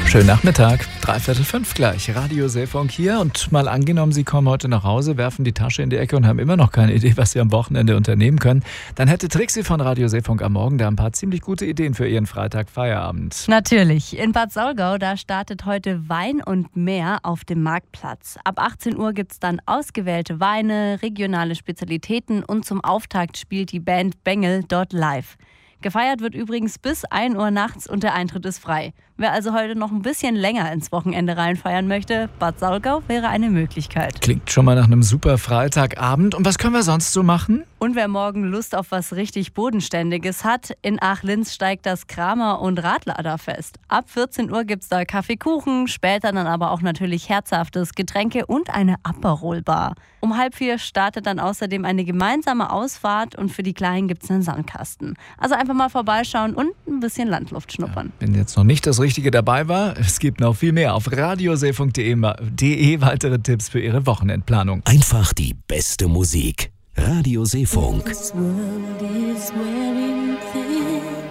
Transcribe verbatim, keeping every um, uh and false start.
Schönen Nachmittag, dreiviertel fünf gleich, Radio Seefunk hier und mal angenommen, Sie kommen heute nach Hause, werfen die Tasche in die Ecke und haben immer noch keine Idee, was Sie am Wochenende unternehmen können, dann hätte Trixie von Radio Seefunk am Morgen da ein paar ziemlich gute Ideen für Ihren Freitagfeierabend. Natürlich, in Bad Saulgau, da startet heute Wein und Meer auf dem Marktplatz. Ab achtzehn Uhr gibt es dann ausgewählte Weine, regionale Spezialitäten und zum Auftakt spielt die Band Bengel dort live. Gefeiert wird übrigens bis ein Uhr nachts und der Eintritt ist frei. Wer also heute noch ein bisschen länger ins Wochenende reinfeiern möchte, Bad Saulgau wäre eine Möglichkeit. Klingt schon mal nach einem super Freitagabend. Und was können wir sonst so machen? Und wer morgen Lust auf was richtig Bodenständiges hat, in Ach-Linz steigt das Kramer- und Radladerfest. Ab vierzehn Uhr gibt es da Kaffeekuchen, später dann aber auch natürlich herzhaftes Getränke und eine Aperol-Bar. Um halb vier startet dann außerdem eine gemeinsame Ausfahrt und für die Kleinen gibt es einen Sandkasten. Also einfach mal vorbeischauen und ein bisschen Landluft schnuppern. Ja, wenn jetzt noch nicht das Richtige dabei war, es gibt noch viel mehr auf radioseefunk punkt de weitere Tipps für Ihre Wochenendplanung. Einfach die beste Musik. Radio Seefunk. This world is wearing thin.